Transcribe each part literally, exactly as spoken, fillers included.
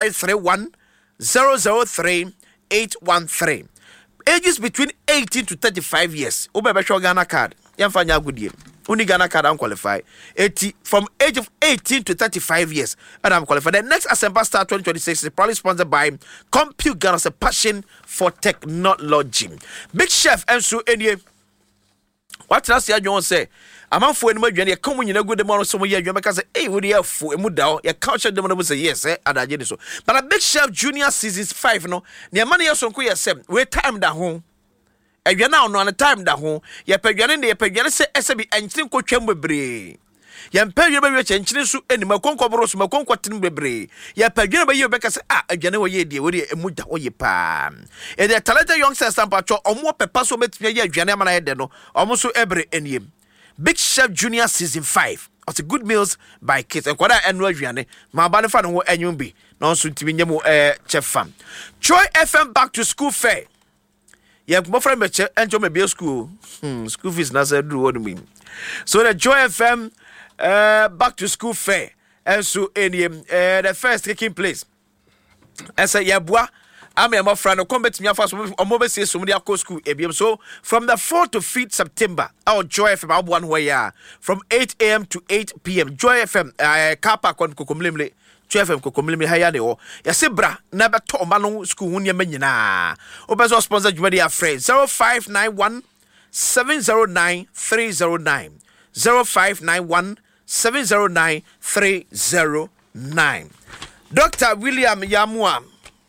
zero three one zero zero three eight one three. Ages between eighteen to thirty-five years. Ubebe Ghana card. Yamfanya goodie. Uni Ghana card I'm qualified. eighty from age of eighteen to thirty-five years. And I'm qualified. The next Asempa Star twenty twenty-six is probably sponsored by Compute Ghana's a passion for technology. Big Chef Ensu Enye. What else you want to say? I'm on for any more. You're coming in a good amount of some year. You make us say, hey, would you have for a mudao? Your culture demon say, yes, eh, and I did so. But a Big Chef Junior seasons five, no, near money or some queer sem. We time that home. And you're now on a time that home. You're paying in the paying say S B and think what you be. You're paying your baby and chinsu and Maconco Bros, Maconco Timbre. You're paying by your Becca say, ah, a January year, dear, would you a muda or ye palm. And the talented youngsters, some patch or more pepasso met me, Janamana Deno, almost every any. Big Chef Junior season five. It's a good meals by kids. And quite annual journey. My body fan who annual be. Non soon to be nemo eh chef fam. Joy F M back to school fair. Yeah, my friend me enjoy my bill school. Hmm, school fees na say do what do mean. So the Joy F M uh back to school fair. And so any uh the first taking place. And say yeah boy. I'm a friend. Come back to me first. I'm over say somebody at school. So from the fourth to fifth September, our Joy F M, I one way from eight a m to eight p m Joy F M, uh, car park on Kokomlimle. Joy F M Kokomlimle haya de o. Ya sebra never to manu school unya menyina. Obezo sponsor Jumadi afraid zero five nine one seven zero nine three zero nine zero five nine one seven zero nine three zero nine. Doctor William Yamua.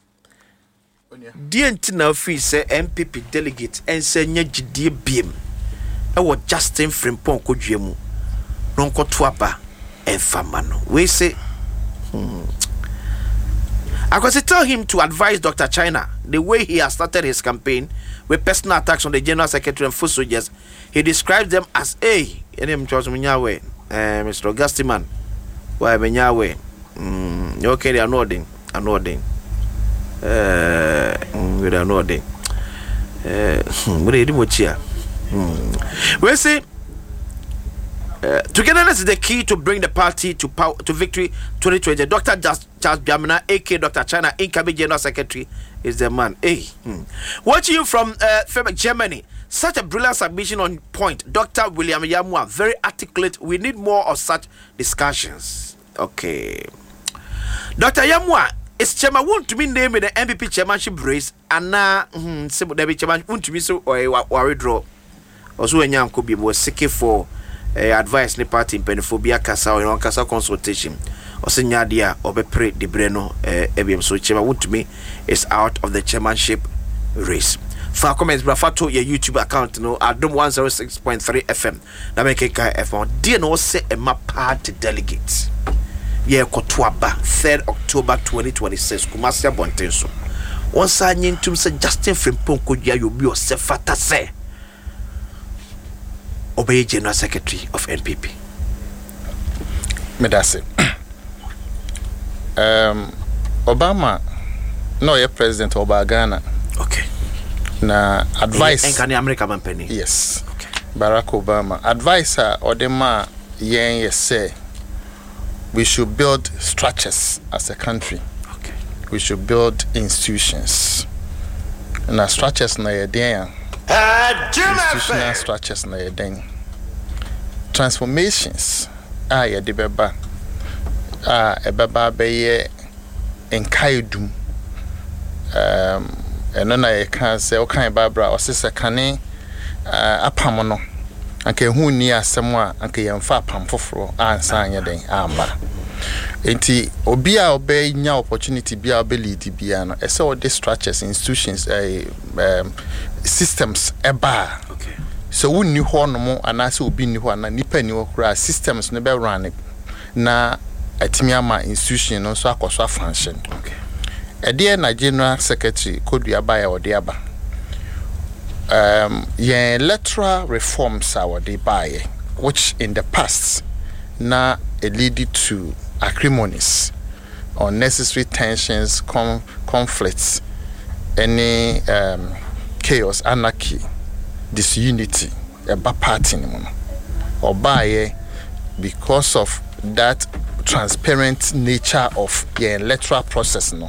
Dear Tina Free say M P P delegate and say Nyajidie Biem. I was Justin Frimpon Kojuemu. Nonko Twaba and Famano. We say, hmm. I could tell him to advise Doctor China the way he has started his campaign with personal attacks on the General Secretary and foot soldiers. He describes them as a name Charles Munyawe, Mister Augustiman. Why Munyawe? Hmm. Okay, they are nodding. Are nodding. Uh, we are not there. Uh, we are here. We say uh, togetherness is the key to bring the party to power to victory twenty twenty. Doctor Charles Biamina, aka Doctor China, incoming General Secretary, is the man. Hey, hmm. Watching you from uh, Germany. Such a brilliant submission on point. Doctor William Yamua, very articulate. We need more of such discussions. Okay, Doctor Yamua. It's chairman want to be named the M P P chairmanship race and now hmm simple the chairman want to be so or worry draw. Also when young could be was seeking for uh, advice in the party in Penophobia Casa or Casa consultation or senior dia or be pre de Breno uh so chairman want to me is out of the chairmanship race. For comments, Brafato your YouTube account no Adom one oh six point three F M. Na make F M. Dear no say a map party delegates. Yeah, Kotwaba, third October twenty twenty-six. Kumasia Bontenso. Once I need to say Justin Frimpong could you be yourself fata say. Obey General Secretary of N P P. Medase. um, Obama, no, you're President Obama Ghana. Okay. Na advice. And can America company? Yes. Okay. Barack Obama. Advisor Odema Yen yes say. We should build structures as a country. Okay. We should build institutions. And our structures na yeden. Institutional structures na yeden. Transformations. Ah, yede beba. Ah, ebeba beye enkaidum. Um, eno na ye kan say o kan babra o se kane apamono. Anke hu ni asem a anke yemfa apam foforo ansa anya den amba enti obi a obe nya opportunity bia obe lead bia no ese o de structures institutions eh um, systems eba okay so wunni ho no mo anase obi ni ho ana nipa ni ho kra systems no be run na atimi ama institution no so akoso function okay e de na General Secretary kodua ba ya ode aba Um, yeah, electoral reforms are they by which in the past now it leaded to acrimonies, unnecessary tensions, com- conflicts, any um, chaos, anarchy, disunity, a bad party or by because of that transparent nature of the electoral process. No,